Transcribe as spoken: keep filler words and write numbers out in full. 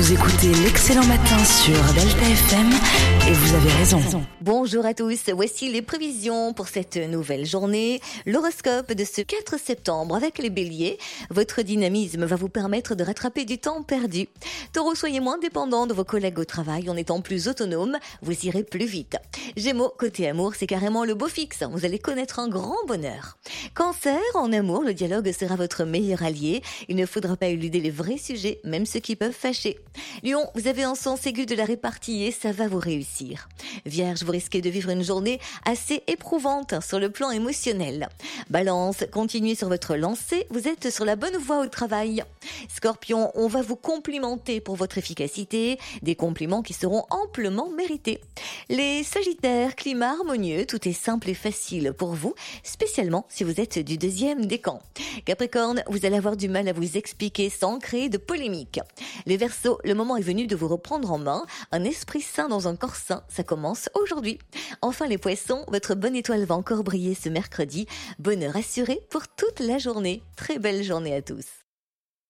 Vous écoutez l'Excellent Matin sur Delta F M et vous avez raison. Bonjour à tous, voici les prévisions pour cette nouvelle journée. L'horoscope de ce quatre septembre avec les béliers. Votre dynamisme va vous permettre de rattraper du temps perdu. Taureau, soyez moins dépendant de vos collègues au travail. En étant plus autonome, vous irez plus vite. Gémeaux, côté amour, c'est carrément le beau fixe. Vous allez connaître un grand bonheur. Cancer, en amour, le dialogue sera votre meilleur allié. Il ne faudra pas éluder les vrais sujets, même ceux qui peuvent fâcher. Lion, vous avez un sens aigu de la répartie et ça va vous réussir. Vierge, vous risquez de vivre une journée assez éprouvante sur le plan émotionnel. Balance, continuez sur votre lancée, vous êtes sur la bonne voie au travail. Scorpion, on va vous complimenter pour votre efficacité, des compliments qui seront amplement mérités. Les Sagittaires, climat harmonieux, tout est simple et facile pour vous, spécialement si vous êtes du deuxième décan. Capricorne, vous allez avoir du mal à vous expliquer sans créer de polémique. Les Verseaux, le moment est venu de vous reprendre en main. Un esprit sain dans un corps sain, ça commence aujourd'hui. Enfin les Poissons, votre bonne étoile va encore briller ce mercredi. Bonheur assuré pour toute la journée. Très belle journée à tous.